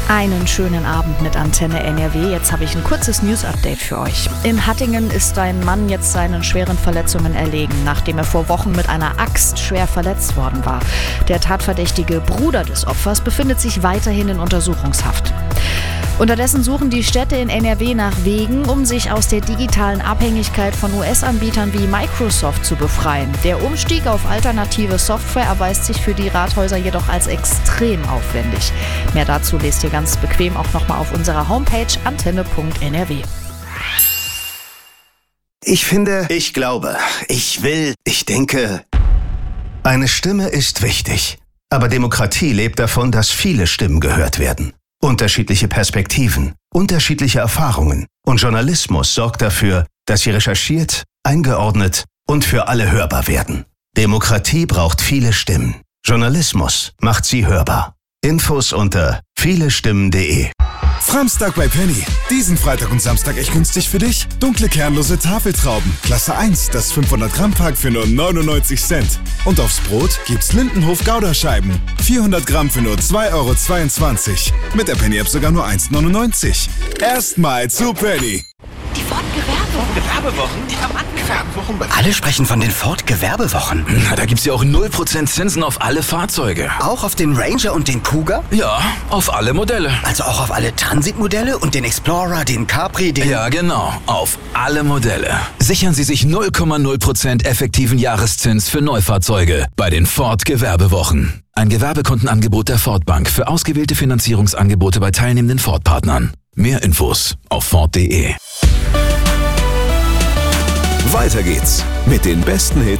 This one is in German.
Einen schönen Abend mit Antenne NRW. Jetzt habe ich ein kurzes News-Update für euch. In Hattingen ist ein Mann jetzt seinen schweren Verletzungen erlegen, nachdem er vor Wochen mit einer Axt schwer verletzt worden war. Der tatverdächtige Bruder des Opfers befindet sich weiterhin in Untersuchungshaft. Unterdessen suchen die Städte in NRW nach Wegen, um sich aus der digitalen Abhängigkeit von US-Anbietern wie Microsoft zu befreien. Der Umstieg auf alternative Software erweist sich für die Rathäuser jedoch als extrem aufwendig. Mehr dazu lest ihr ganz bequem auch nochmal auf unserer Homepage antenne.nrw. Ich finde, ich glaube, ich will, ich denke. Eine Stimme ist wichtig. Aber Demokratie lebt davon, dass viele Stimmen gehört werden. Unterschiedliche Perspektiven, unterschiedliche Erfahrungen. Und Journalismus sorgt dafür, dass sie recherchiert, eingeordnet und für alle hörbar werden. Demokratie braucht viele Stimmen. Journalismus macht sie hörbar. Infos unter vielestimmen.de. Framstag bei Penny. Diesen Freitag und Samstag echt günstig für dich. Dunkle kernlose Tafeltrauben. Klasse 1, das 500 Gramm Pack für nur 99 Cent. Und aufs Brot gibt's Lindenhof Gouda-Scheiben. 400 Gramm für nur 2,22 €. Mit der Penny-App sogar nur 1,99 €. Erstmal zu Penny. Die Ford-Gewerbewochen? Die haben angefangen. Alle sprechen von den Ford-Gewerbewochen. Na, da gibt's ja auch 0% Zinsen auf alle Fahrzeuge. Auch auf den Ranger und den Cougar? Ja, auf alle Modelle. Also auch auf alle Transit-Modelle und den Explorer, den Capri, den... Ja, genau. Auf alle Modelle. Sichern Sie sich 0,0% effektiven Jahreszins für Neufahrzeuge bei den Ford-Gewerbewochen. Ein Gewerbekundenangebot der Ford Bank für ausgewählte Finanzierungsangebote bei teilnehmenden Ford-Partnern. Mehr Infos auf Ford.de. Weiter geht's mit den besten Hits